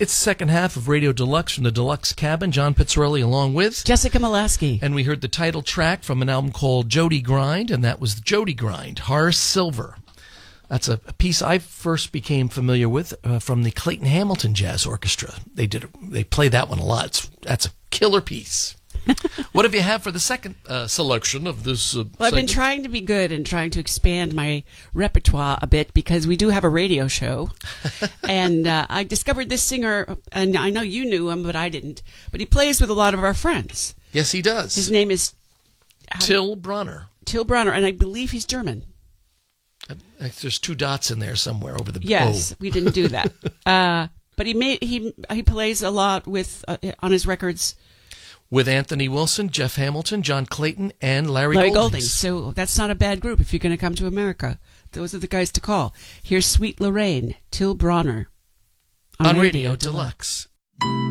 It's the second half of Radio Deluxe from the Deluxe Cabin. John Pizzarelli along with Jessica Molaski. And we heard the title track from an album called Jody Grind, and that was Jody Grind, Horace Silver. That's a piece I first became familiar with from the Clayton Hamilton Jazz Orchestra. They play that one a lot. That's a killer piece. What have you had for the second selection of this Well, I've been trying to be good and trying to expand my repertoire a bit because we do have a radio show. And I discovered this singer, and I know you knew him, but I didn't. But he plays with a lot of our friends. Yes, he does. His name is Till Bronner. Till Bronner, and I believe he's German. There's 2 dots in there somewhere over the Yes, we didn't do that. But he plays a lot with on his records. With Anthony Wilson, Jeff Hamilton, John Clayton, and Larry Goldings. So that's not a bad group if you're going to come to America. Those are the guys to call. Here's Sweet Lorraine, Till Bronner. On Radio Deluxe.